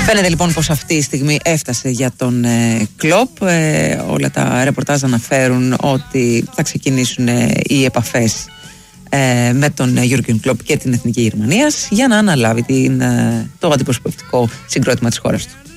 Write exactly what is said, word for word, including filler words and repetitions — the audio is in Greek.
Φαίνεται λοιπόν πως αυτή η στιγμή έφτασε για τον ε, Κλοπ. Ε, όλα τα ρεπορτάζ αναφέρουν ότι θα ξεκινήσουν ε, οι επαφές ε, με τον Γιούργκεν Κλοπ και την Εθνική Γερμανίας για να αναλάβει την, ε, το αντιπροσωπευτικό συγκρότημα της χώρας του.